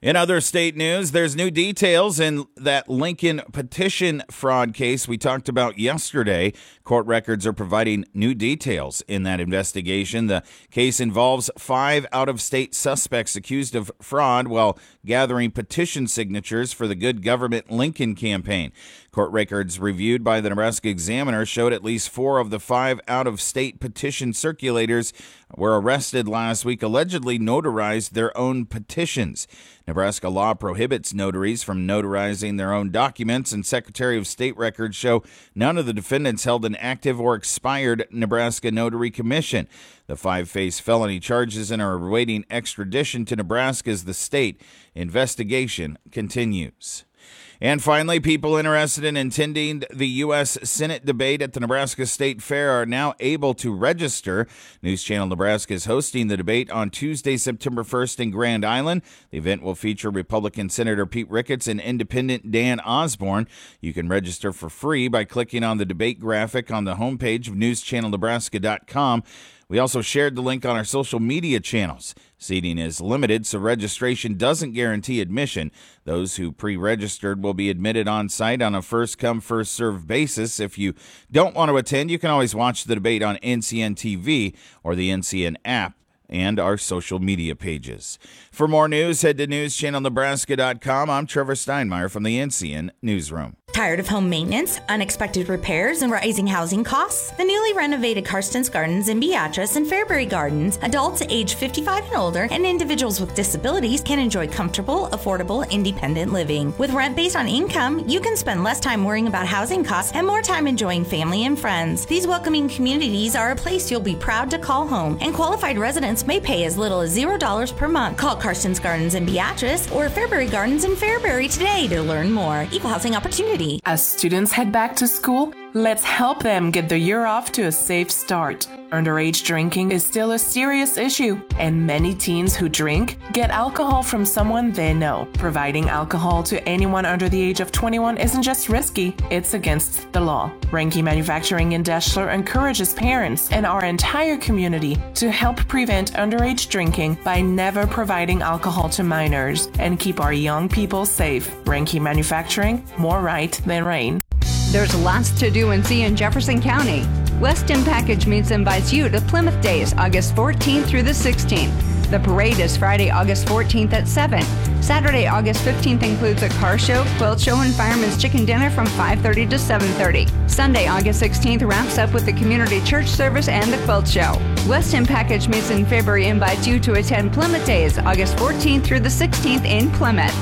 In other state news, there's new details in that Lincoln petition fraud case we talked about yesterday. Court records are providing new details in that investigation. The case involves 5 out-of-state suspects accused of fraud while gathering petition signatures for the Good Government Lincoln campaign. Court records reviewed by the Nebraska Examiner showed at least 4 of the 5 out-of-state petition circulators were arrested last week, allegedly notarized their own petitions. Nebraska law prohibits notaries from notarizing their own documents, and Secretary of State records show none of the defendants held an active or expired Nebraska Notary Commission. The 5 face felony charges and are awaiting extradition to Nebraska as the state investigation continues. And finally, people interested in attending the U.S. Senate debate at the Nebraska State Fair are now able to register. News Channel Nebraska is hosting the debate on Tuesday, September 1st in Grand Island. The event will feature Republican Senator Pete Ricketts and Independent Dan Osborne. You can register for free by clicking on the debate graphic on the homepage of newschannelnebraska.com. We also shared the link on our social media channels. Seating is limited, so registration doesn't guarantee admission. Those who pre-registered will be admitted on site on a first-come, first-served basis. If you don't want to attend, you can always watch the debate on NCN TV or the NCN app and our social media pages. For more news, head to newschannelnebraska.com. I'm Trevor Steinmeier from the NCN Newsroom. Tired of home maintenance, unexpected repairs, and rising housing costs? The newly renovated Karsten's Gardens in Beatrice and Fairbury Gardens, adults age 55 and older, and individuals with disabilities can enjoy comfortable, affordable, independent living. With rent based on income, you can spend less time worrying about housing costs and more time enjoying family and friends. These welcoming communities are a place you'll be proud to call home, and qualified residents may pay as little as $0 per month. Call Karsten's Gardens in Beatrice or Fairbury Gardens in Fairbury today to learn more. Equal housing opportunity. As students head back to school, let's help them get the year off to a safe start. Underage drinking is still a serious issue, and many teens who drink get alcohol from someone they know. Providing alcohol to anyone under the age of 21 isn't just risky, it's against the law. Ranke Manufacturing in Deshler encourages parents and our entire community to help prevent underage drinking by never providing alcohol to minors and keep our young people safe. Ranke Manufacturing, more right than rain. There's lots to do and see in Jefferson County. Weston Package Meats invites you to Plymouth Days, August 14th through the 16th. The parade is Friday, August 14th at 7. Saturday, August 15th includes a car show, quilt show, and fireman's chicken dinner from 5:30 to 7:30. Sunday, August 16th wraps up with the community church service and the quilt show. Weston Package Meats in Fairbury invites you to attend Plymouth Days, August 14th through the 16th in Plymouth.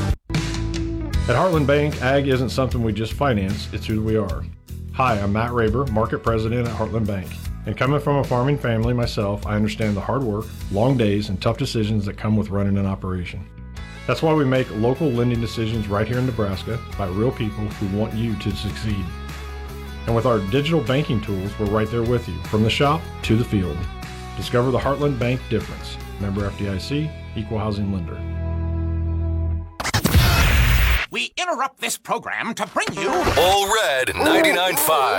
At Heartland Bank, ag isn't something we just finance, it's who we are. Hi, I'm Matt Raber, Market President at Heartland Bank. And coming from a farming family myself, I understand the hard work, long days, and tough decisions that come with running an operation. That's why we make local lending decisions right here in Nebraska by real people who want you to succeed. And with our digital banking tools, we're right there with you, from the shop to the field. Discover the Heartland Bank difference. Member FDIC, Equal Housing Lender. We interrupt this program to bring you All Red 99.5.